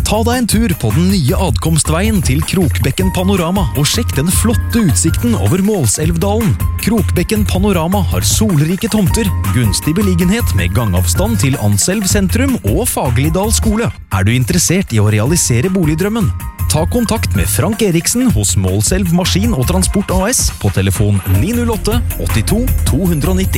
Ta deg en tur på den nye adkomstveien til Krokbekken Panorama og sjekk den flotte utsikten over Målselvdalen. Krokbekken Panorama har solrike tomter, gunstig beliggenhet med gangavstand til Anselv sentrum og Fagerlidal skole. Er du interessert i å realisere boligdrømmen? Ta kontakt med Frank Eriksen hos Målselv Maskin og Transport AS på telefon 908 82 290.